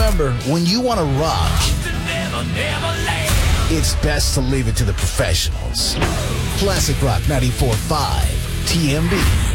remember, when you want to rock, it's best to leave it to the professionals. Classic Rock 94.5 TMB.